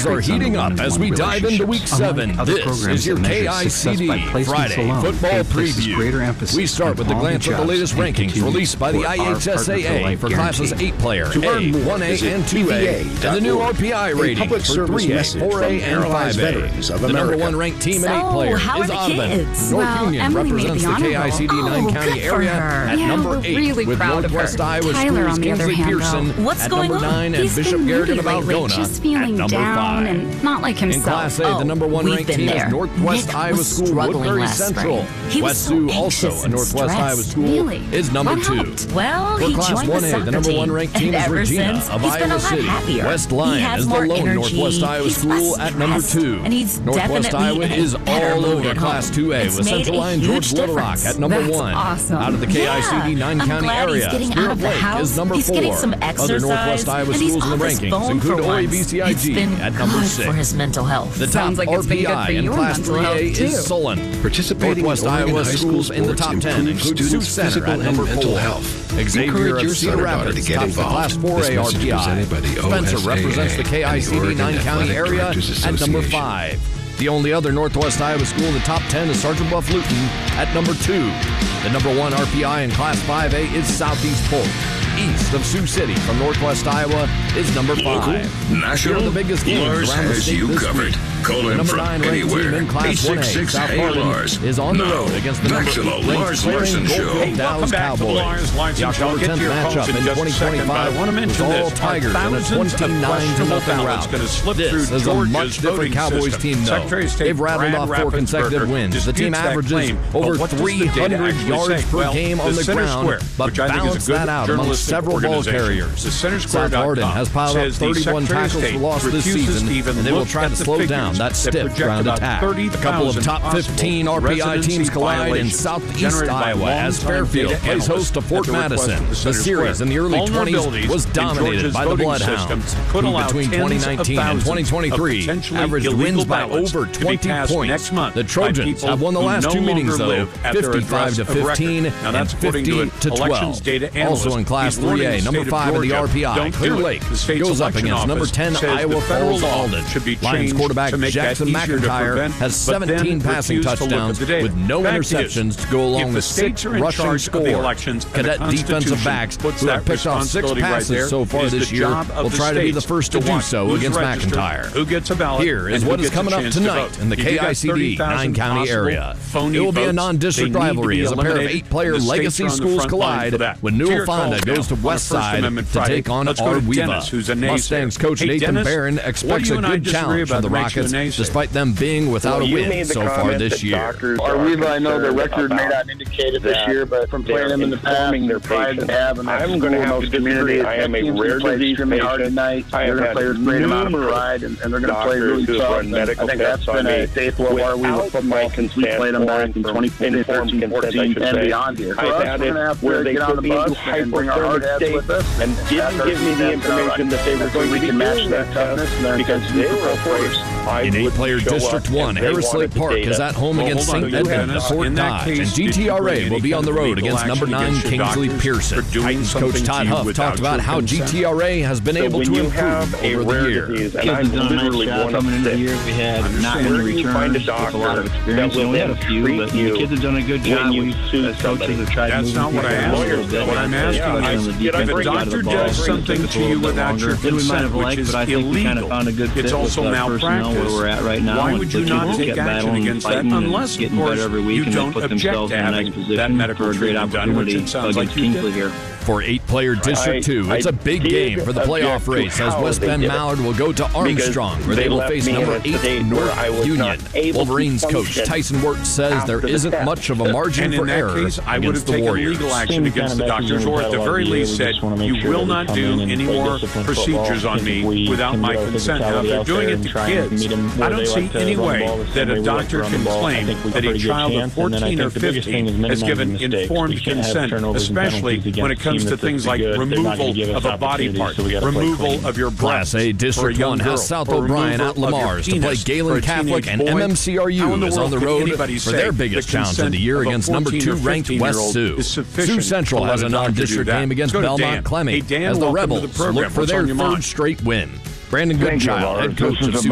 Things are heating up as we dive into Week 7. This is your KICD Friday football preview. We start with a glance at the latest rankings released by the IHSAA for classes 8-player, A, 1A, and 2A, and the new RPI rating for 3A, 4A, and 5A. The number one ranked team in 8-player is Audubon. North Union represents the KICD 9-county area at number 8, with Northwest Iowa Schools Kingsley Pearson at number 9 and Bishop Garrigan of Algona at number 5. And not like himself. In Class A, the number one ranked team is Northwest Iowa School Woodbury Central. West Sioux, also a Northwest Iowa school, is number 2. Well, for Class 1A, the number one ranked team is Regina of Iowa City. West Lyon is the lone Northwest Iowa school at number 2. Northwest Iowa is all over Class 2A with Central Lyon George Little Rock at number 1. Out of the KICD 9-county area, Spirit Lake is number 4. Other Northwest Iowa schools in the rankings include OABCIG at number 6. For his mental health. The top RPI in Class 3A is Solon. Northwest Iowa schools in the top 10 include Sioux Center at number 4. Xavier of Cedar Rapids tops the Class 4A RPI. Spencer represents the KICD 9-county area at number 5. The only other Northwest Iowa school in the top 10 is Sergeant Bluff Luton at number 2. The number 1 RPI in Class 5A is Southeast Polk. East of Sioux City from Northwest Iowa is number 5. National, here are the biggest games Lars around the has state you this covered. week. Call The him number from 9 ranked team anywhere. in Class 1A, South Harlan, is on the road against the Back number to the 8 Lars Larson Show. ranked Dallas Cowboys. The October 10th matchup in 2025 was all Tigers in a 29-0 rout. This is a much different Cowboys team, though. They've rattled off 4 consecutive wins. The team averages over 300 yards per game on the ground, but balanced that out among several ball carriers. South Harden has piled up 31 tackles for loss this season, and they will try to slow down that stiff ground attack. A couple of top 15 RPI teams collide in southeast Iowa as Fairfield plays host to Fort Madison. The series in the early 20s was dominated by the Bloodhounds, who between 2019 and 2023 averaged wins by over 20 points. The Trojans have won the last 2 meetings, though, 55-15 and 50-12. Also in Class 3A, number 5 in the RPI, Clear Lake goes up against number 10 Iowa Falls Alden. Lions quarterback Jackson McIntyre has 17 passing touchdowns with no interceptions to go along with 6 rushing scores. Cadet defensive backs who have picked off 6 passes so far this year will try to be the first to do so against McIntyre. Here is what is coming up tonight in the KICD 9-county area. It will be a non-district rivalry as a pair of 8-player legacy schools collide when Newell Fonda goes to Westside to take on Arweva. Mustangs coach Nathan Barron expects a good challenge from the Rockets, despite them being without a win so far this year. Arweva, I know their record may not indicate it this year, but from playing them in the past, their pride to have, and I'm going to have to community. I am a rare disease patient. Tonight. They're going to play with great amount of pride, and they're going to play really tough. I think that's been a staple of Arweva football since we played them back in 2013, 14, and beyond here. For us, we're going to have to get on the bus and bring our hard hats with us, and didn't give me the information that they were going to match that toughness, because they were, of course, in 8-player District 1, Harris Lake Park is at home against St. Edmund at Fort Dodge, and GTRA will be on the road against number 9 Kingsley Pearson. Titans coach Todd Huff talked about how GTRA has been able to improve over the years. And I'm literally coming into the year. We had not many returns with a lot of experience. We had a few, but the kids have done a good job. We as coaches have tried to move. That's not what I asked. What I'm asking is, if a doctor does something to you without your consent, which is illegal, it's also malpractice. Where we're at right now. Why would you not take action against that unless, of course, you don't object to having that medical treatment done, which it sounds like you did. For 8-player District 2, it's a big game for the playoff race as West Bend Mallard will go to Armstrong, where they will face number 8 North Union. Wolverines coach Tyson Wirt says there isn't much of a margin for error against the Warriors. I would have taken legal action against the doctors, or at the very least said, you will not do any more procedures on me without my consent. Now, if they're doing it to kids, I don't see any way that a doctor can claim that a child of 14 or 15 has given informed consent, especially when it comes to things like removal of a body part, removal of your breast. Class A District 1 has South O'Brien at Lamar's to play Galen Catholic, and MMCRU is on the road for their biggest challenge of the year against number 2 ranked West Sioux. Sioux Central has a non-district game against Belmont Clemmie as the Rebels look for their 3rd straight win. Brandon Goodchild, head coach of Sioux